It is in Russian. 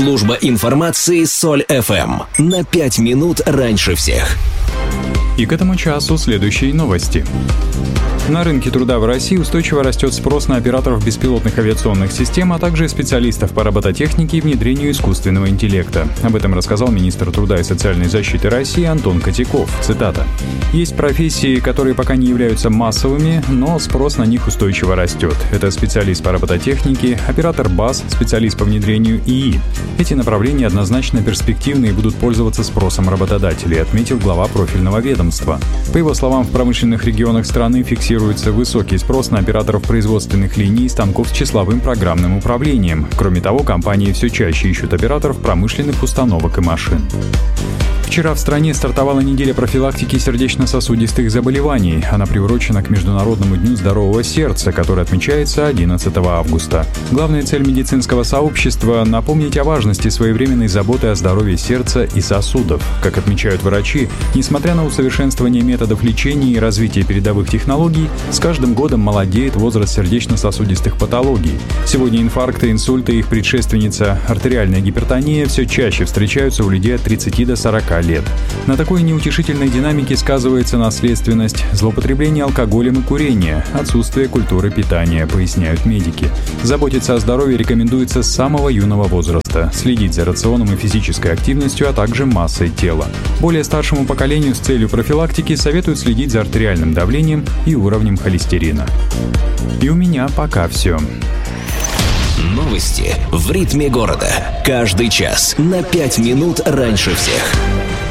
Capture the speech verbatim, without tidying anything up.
Служба информации Соль эф эм. На пять минут раньше всех. И к этому часу следующие новости. На рынке труда в России устойчиво растет спрос на операторов беспилотных авиационных систем, а также специалистов по робототехнике и внедрению искусственного интеллекта. Об этом рассказал министр труда и социальной защиты России Антон Котяков. Цитата. «Есть профессии, которые пока не являются массовыми, но спрос на них устойчиво растет. Это специалист по робототехнике, оператор баз, специалист по внедрению ИИ. Эти направления однозначно перспективны и будут пользоваться спросом работодателей», отметил глава профильного ведомства. По его словам, в промышленных регионах страны фиксируется высокий спрос на операторов производственных линий и станков с числовым программным управлением. Кроме того, компании все чаще ищут операторов промышленных установок и машин. Вчера в стране стартовала неделя профилактики сердечно-сосудистых заболеваний. Она приурочена к Международному дню здорового сердца, который отмечается одиннадцатого августа. Главная цель медицинского сообщества – напомнить о важности своевременной заботы о здоровье сердца и сосудов. Как отмечают врачи, несмотря на усовершенствование методов лечения и развитие передовых технологий, с каждым годом молодеет возраст сердечно-сосудистых патологий. Сегодня инфаркты, инсульты и их предшественница артериальная гипертония все чаще встречаются у людей от тридцати до сорока лет. На такой неутешительной динамике сказывается наследственность, злоупотребление алкоголем и курение, отсутствие культуры питания, поясняют медики. Заботиться о здоровье рекомендуется с самого юного возраста, следить за рационом и физической активностью, а также массой тела. Более старшему поколению с целью профилактики советуют следить за артериальным давлением и уровнем холестерина. И у меня пока все. Новости в ритме города. Каждый час на пять минут раньше всех.